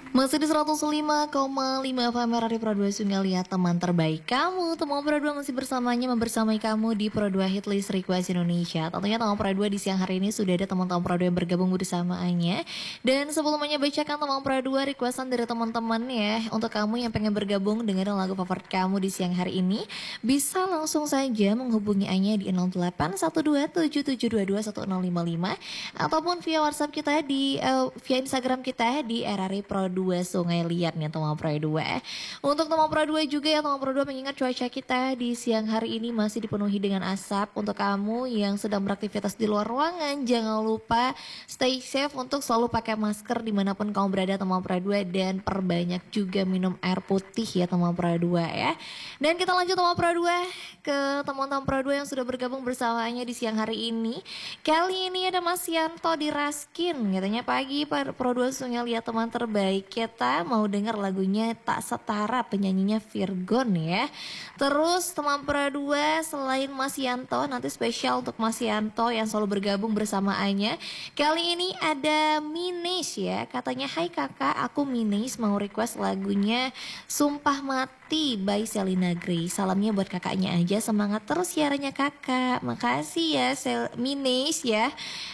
Masih di 105,5 FM Radio Pro 2 Sungai Liat, teman terbaik kamu. Teman Pro 2 masih membersamai kamu di Pro 2 Hitlist Request Indonesia. Tentunya teman Pro 2 di siang hari ini sudah ada teman-teman Pro 2 yang bergabung bersamaannya. Dan sebelumnya bacakan teman Pro 2 requestan dari teman-teman ya. Untuk kamu yang pengen bergabung dengerin lagu favorit kamu di siang hari ini, bisa langsung saja menghubungi Anya di 081277221055 ataupun via WhatsApp kita di via Instagram kita di RRI Pro 2 Sungai Liat nih teman Pro 2. Untuk teman Pro 2 juga ya teman Pro 2, mengingat cuaca kita di siang hari ini masih dipenuhi dengan asap. Untuk kamu yang sedang beraktivitas di luar ruangan, jangan lupa stay safe untuk selalu pakai masker dimanapun kamu berada teman Pro 2, dan perbanyak juga minum air putih ya teman Pro 2 ya. Dan kita lanjut teman Pro 2 ke teman-teman Pro 2 yang sudah bergabung bersamanya di siang hari ini. Kali ini ada Mas Yanto di Raskin, katanya pagi Pro 2 Sungai Liat teman terbaik. Kita mau dengar lagunya Tak Setara, penyanyinya Virgon ya. Terus teman Pro 2 selain Mas Yanto, nanti spesial untuk Mas Yanto yang selalu bergabung bersamaannya. Kali ini ada Minis ya, katanya hai kakak, aku Minis mau request lagunya Sumpah Mati by Selina Gray. Salamnya buat kakaknya aja, semangat terus siarannya kakak. Makasih ya Minis ya.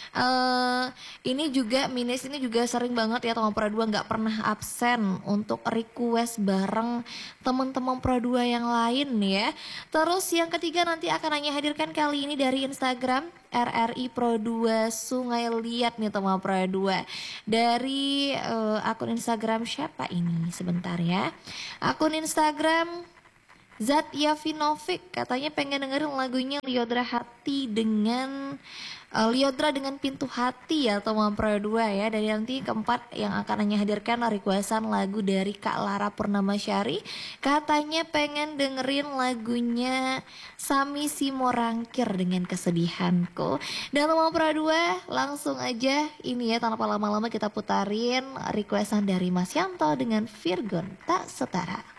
Ini juga Minis ini juga sering banget ya teman Pro 2 nggak pernah absen untuk request bareng teman-teman Pro 2 yang lain ya. Terus yang ketiga nanti akan hanya hadirkan kali ini dari Instagram RRI Pro 2 Sungai Liat nih teman Pro 2. Dari akun Instagram siapa ini? Sebentar ya. Akun Instagram Zat Yavinovic, katanya pengen dengerin lagunya Lyodra Hati dengan Lyodra dengan Pintu Hati ya teman Pro 2 ya. Dari nanti keempat yang akan hanya hadirkan requestan lagu dari Kak Lara Purnamasari, katanya pengen dengerin lagunya Sami Simorangkir dengan Kesedihanku. Dan teman Pro 2 langsung aja ini ya, tanpa lama-lama kita putarin requestan dari Mas Yanto dengan Virgon Tak Setara.